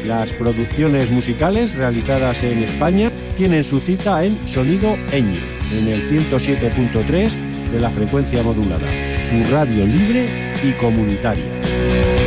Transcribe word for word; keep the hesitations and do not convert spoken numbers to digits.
Las producciones musicales realizadas en España tienen su cita en Sonido Eñe, en el ciento siete punto tres de la frecuencia modulada, tu radio libre y comunitaria.